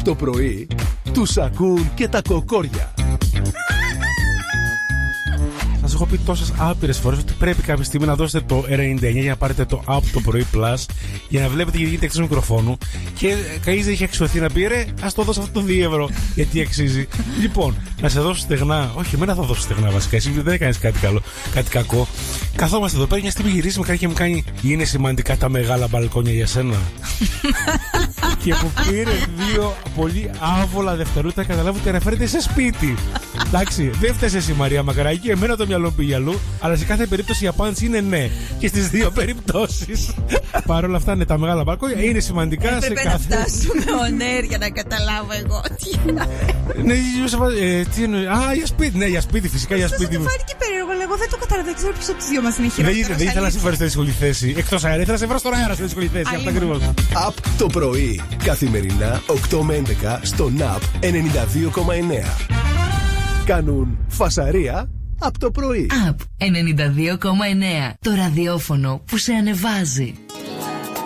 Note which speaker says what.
Speaker 1: Από το πρωί τους ακούν και τα κοκόρια.
Speaker 2: Σας έχω πει τόσες άπειρες φορές ότι πρέπει κάποια στιγμή να δώσετε το 99 για να πάρετε το Up το πρωί Plus για να βλέπετε γιατί γίνεται εκτός μικροφόνου. Και κανείς δεν είχε αξιωθεί να πει ρε, ας το δώσω αυτό το 2 ευρώ γιατί αξίζει. Λοιπόν, να σε δώσω στεγνά. Όχι, εμένα θα δώσω στεγνά βασικά. Εσύ δεν έκανες κάτι καλό, κάτι κακό. Καθόμαστε εδώ πέρα μια στιγμή γυρίζουμε κάτι και μου κάνει είναι σημαντικά τα μεγάλα μπαλκόνια για σένα. Και που πήρε 2 πολύ άβολα δευτερόλεπτα καταλάβω ότι αναφέρεται σε σπίτι. Εντάξει, δεν φταίει εσύ Μαρία Μακαράκη, εμένα το μυαλό πήγε αλλού, αλλά σε κάθε περίπτωση η απάντηση είναι ναι. Και στις 2 περιπτώσεις. Παρ' όλα αυτά, ναι, τα μεγάλα μπαλκόνια είναι σημαντικά σε κάθε.
Speaker 3: Έπρεπε να φτάσουμε on air για να καταλάβω εγώ.
Speaker 2: Ναι, τι εννοεί. Α, για σπίτι, ναι, για σπίτι, φυσικά για σπίτι.
Speaker 3: Αυτό φάνηκε περίεργο, αλλά εγώ δεν το κατάλαβα. Δεν ξέρω ποιος από τους δύο μας είναι χειρότερος.
Speaker 2: Δεν ήθελα να σε φέρω στη δύσκολη θέση. Εκτός αέρα, ήθελα να σε βρω στον αέρα στη δύσκολη θέση. Αυτό ακριβώς.
Speaker 1: Απ' το πρωί, καθημερινά 8 με 11 στο ΝΑΠ 92,9. Κάνουν φασαρία από το πρωί.
Speaker 4: Απ 92,9. Το ραδιόφωνο που σε ανεβάζει.